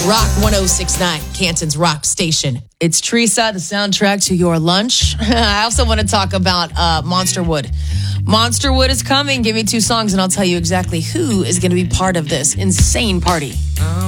Rock 1069, Canton's rock station. It's Teresa, the soundtrack to your lunch. I also want to talk about Monsterwood. Monsterwood is coming. Give me 2 songs and I'll tell you exactly who is going to be part of this insane party.